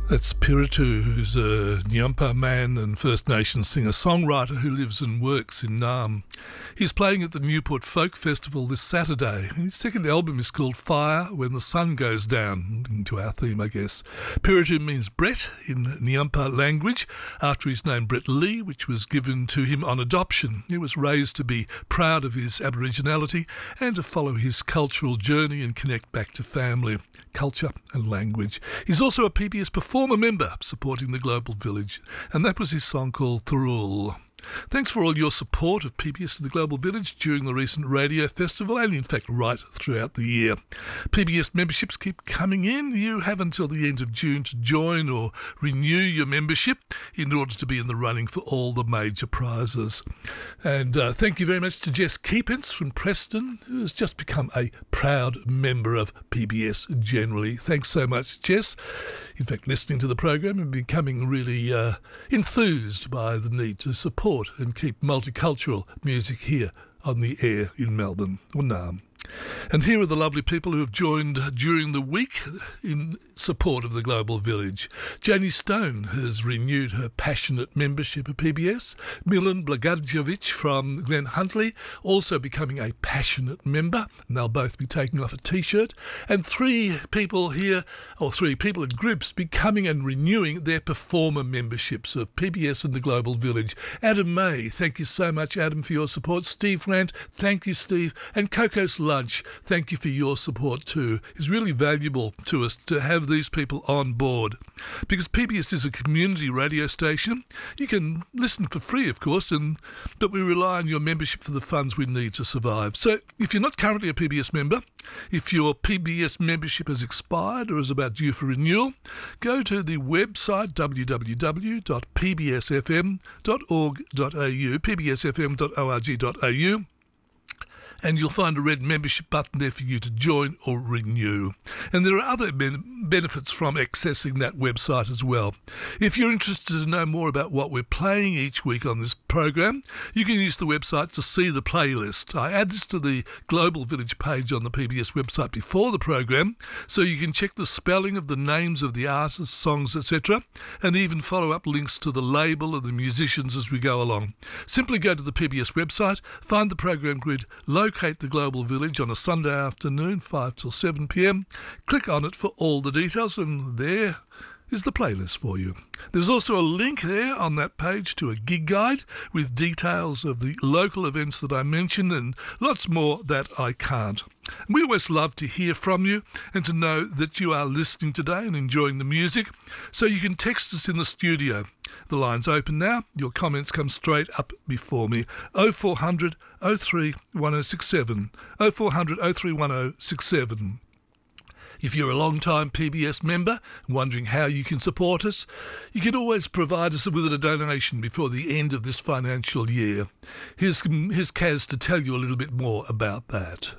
That's Piritu, who's a Nyampa man and First Nations singer-songwriter who lives and works in Naarm. He's playing at the Newport Folk Festival this Saturday. His second album is called Fire When the Sun Goes Down, into our theme, I guess. Piritu means Brett in Nyampa language, after his name Brett Lee, which was given to him on adoption. He was raised to be proud of his Aboriginality and to follow his cultural journey and connect back to family, culture and language. He's also a PBS Performer member supporting the Global Village, and that was his song called Thurul. Thanks for all your support of PBS and the Global Village during the recent radio festival and in fact right throughout the year. PBS memberships keep coming in. You have until the end of June to join or renew your membership in order to be in the running for all the major prizes. And thank you very much to Jess Keepence from Preston, who has just become a proud member of PBS generally. Thanks so much, Jess. In fact, listening to the program and becoming really enthused by the need to support and keep multicultural music here on the air in Melbourne or Naarm. And here are the lovely people who have joined during the week in support of the Global Village. Janie Stone has renewed her passionate membership of PBS. Milan Blagadjovic from Glen Huntly also becoming a passionate member, and they'll both be taking off a T-shirt. And three people in groups becoming and renewing their performer memberships of PBS and the Global Village. Adam May, thank you so much, Adam, for your support. Steve Rant, thank you, Steve. And Coco's Lunch, thank you for your support too. It's really valuable to us to have these people on board, because PBS is a community radio station. You can listen for free, of course, but we rely on your membership for the funds we need to survive. So if you're not currently a PBS member, if your PBS membership has expired or is about due for renewal, go to the website www.pbsfm.org.au, pbsfm.org.au, and you'll find a red membership button there for you to join or renew. And there are other benefits from accessing that website as well. If you're interested to know more about what we're playing each week on this program, you can use the website to see the playlist. I add this to the Global Village page on the PBS website before the program, so you can check the spelling of the names of the artists, songs, etc., and even follow up links to the label of the musicians as we go along. Simply go to the PBS website, find the program grid, locate the Global Village on a Sunday afternoon, 5 till 7 p.m, click on it for all the details, and there is the playlist for you. There's also a link there on that page to a gig guide with details of the local events that I mentioned and lots more that I can't. We always love to hear from you and to know that you are listening today and enjoying the music, so you can text us in the studio. The line's open now. Your comments come straight up before me. 0400 03 1067. 0400 03 1067. If you're a long-time PBS member and wondering how you can support us, you can always provide us with a donation before the end of this financial year. Here's Kaz to tell you a little bit more about that.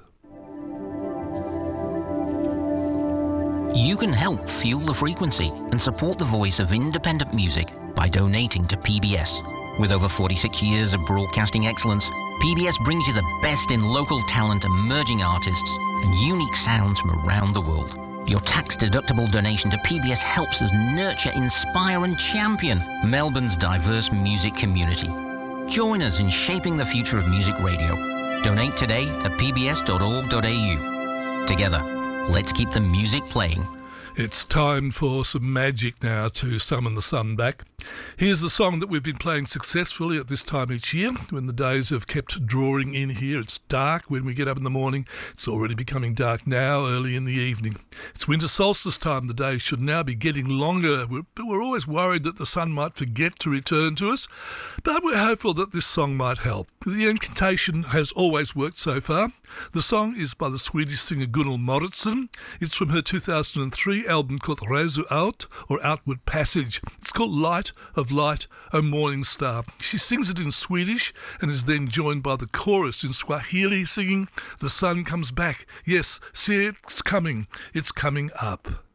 You can help fuel the frequency and support the voice of independent music by donating to PBS. With over 46 years of broadcasting excellence, PBS brings you the best in local talent, emerging artists, and unique sounds from around the world. Your tax-deductible donation to PBS helps us nurture, inspire, and champion Melbourne's diverse music community. Join us in shaping the future of music radio. Donate today at pbs.org.au. Together, let's keep the music playing. It's time for some magic now to summon the sun back. Here's the song that we've been playing successfully at this time each year, when the days have kept drawing in here. It's dark when we get up in the morning. It's already becoming dark now, early in the evening. It's winter solstice time. The days should now be getting longer, but we're always worried that the sun might forget to return to us. But we're hopeful that this song might help. The incantation has always worked so far. The song is by the Swedish singer Gunnel Moritzen. It's from her 2003 album called Resu Out, or Outward Passage. It's called Light of Light, O Morning Star. She sings it in Swedish and is then joined by the chorus in Swahili singing, "The sun comes back. Yes, see it's coming up."